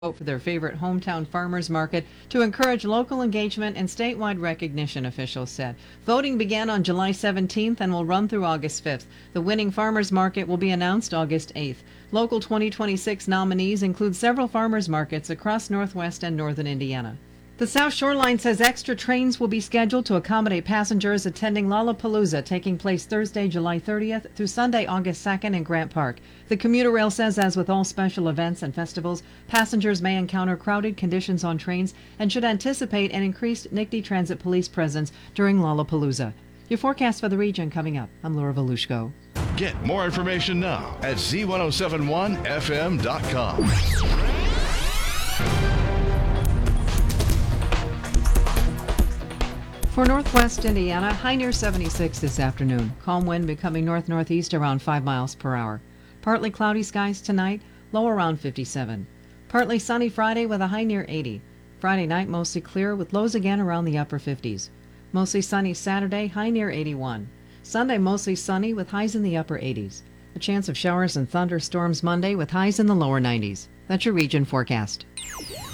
vote for their favorite hometown farmers market to encourage local engagement and statewide recognition, officials said. Voting began on July 17th and will run through August 5th. The winning farmers market will be announced August 8th. Local 2026 nominees include several farmers markets across Northwest and Northern Indiana. The South Shoreline says extra trains will be scheduled to accommodate passengers attending Lollapalooza, taking place Thursday, July 30th through Sunday, August 2nd in Grant Park. The commuter rail says, as with all special events and festivals, passengers may encounter crowded conditions on trains and should anticipate an increased NICD Transit Police presence during Lollapalooza. Your forecast for the region coming up. I'm Laura Volushko. Get more information now at z1071fm.com. For Northwest Indiana, high near 76 this afternoon. Calm wind becoming north-northeast around 5 miles per hour. Partly cloudy skies tonight, low around 57. Partly sunny Friday with a high near 80. Friday night mostly clear with lows again around the upper 50s. Mostly sunny Saturday, high near 81. Sunday mostly sunny with highs in the upper 80s. A chance of showers and thunderstorms Monday with highs in the lower 90s. That's your region forecast.